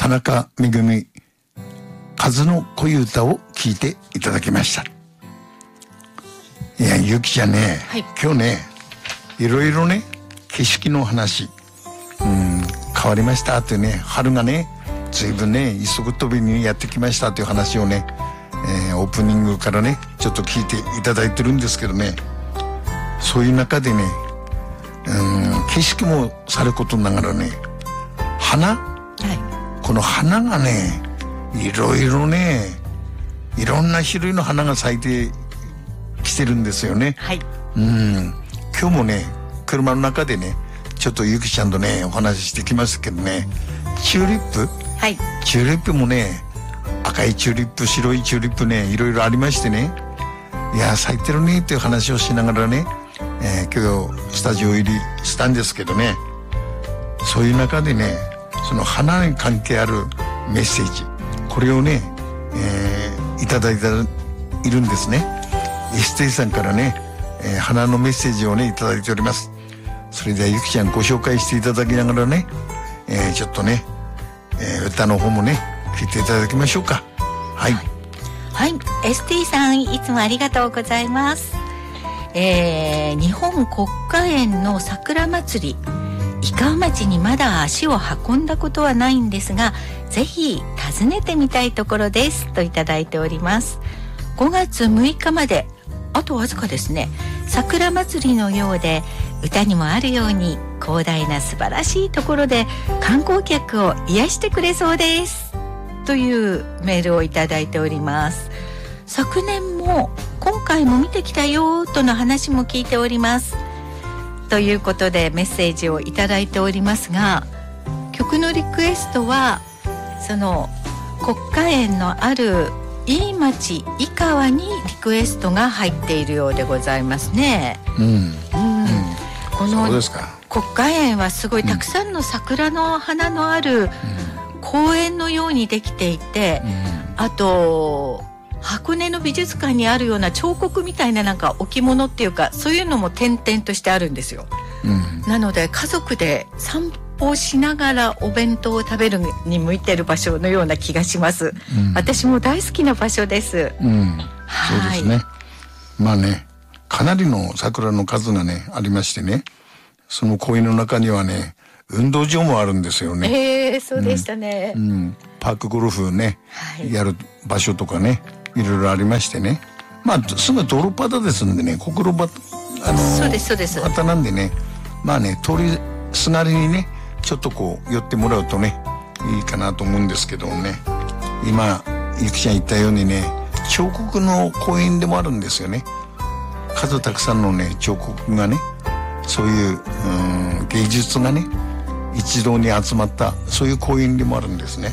田中めぐみ数の恋歌を聞いていただきました。いや、ゆきちゃんね、 はい、 今日ね、いろいろね、景色の話、変わりましたってね、春がね、随分ね、急ぐ飛びにやってきましたという話をね、オープニングからね、ちょっと聞いていただいてるんですけどね、そういう中でね、景色もさることながらね、花、この花がね、いろいろね、いろんな種類の花が咲いてきてるんですよね。今日もね、車の中でね、ちょっとゆきちゃんとね、お話ししてきましたけどね、チューリップ、チューリップもね、赤いチューリップ、白いチューリップね、いろいろありましてね、いや、咲いてるねっていう話をしながらね、今日スタジオ入りしたんですけどね、そういう中でね、その花に関係あるメッセージ、これをね、いただいているんですね。STさんからね、花のメッセージをね、いただいております。それではゆきちゃんご紹介していただきながらね、ちょっとね、歌の方もね、聞いていただきましょうか。はい。 はい。ST さん、いつもありがとうございます。日本国家園の桜祭り、井川町にまだ足を運んだことはないんですが、ぜひ訪ねてみたいところですといただいております。5月6日まであとわずかですね。桜祭りのようで、歌にもあるように広大な素晴らしいところで観光客を癒してくれそうですというメールをいただいております。昨年も今回も見てきたよとの話も聞いておりますということでメッセージをいただいておりますが、曲のリクエストはその国家園のある飯町井川にリクエストが入っているようでございますね。この国家園はすごいたくさんの桜の花のある公園のようにできていて、あと箱根の美術館にあるような彫刻みたいななんか置物っていうか、そういうのも点々としてあるんですよ。なので家族で散歩しながらお弁当を食べるに向いている場所のような気がします。私も大好きな場所です。 そうですね。まあね、かなりの桜の数がねありましてね、その公園の中にはね運動場もあるんですよね。 そうでしたね。 パークゴルフね、やる場所とかね、いろいろありましてね。まあすぐ道路端ですんでね、国路そうです端なんでね、まあね、通りすがりにねちょっとこう寄ってもらうとねいいかなと思うんですけどね。今ゆきちゃん言ったようにね、彫刻の公園でもあるんですよね。数たくさんのね彫刻がね、そういう芸術がね一堂に集まったそういう公園でもあるんですね。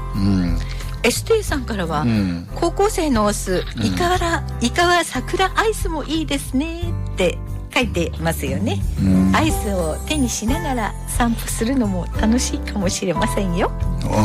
ST さんからは、高校生のオス、イカは桜アイスもいいですねって書いてますよね。アイスを手にしながら散歩するのも楽しいかもしれませんよ。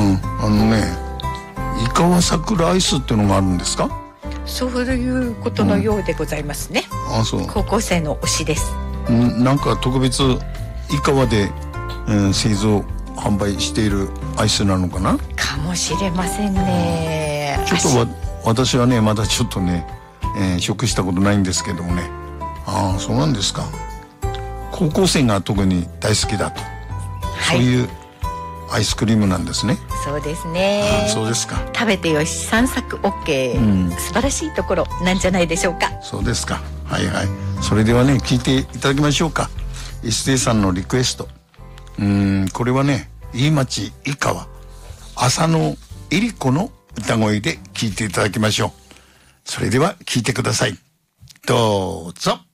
イカは桜アイスってのがあるんですか？ そういうことのようでございますね。高校生の推しです。 なんか特別イカワで、製造販売しているアイスなのかな？ かもしれませんね。 ちょっと私はねまだちょっとね、食したことないんですけどもね。そうなんですか。高校生が特に大好きだと、そういうアイスクリームなんですね。 そうですね。 そうですか。 食べてよし散策 OK、素晴らしいところなんじゃないでしょうか。 そうですか。それではね聞いていただきましょうか。STさんのリクエスト、これはね飯町井川浅野えり子の歌声で聞いていただきましょう。それでは聞いてください。どうぞ。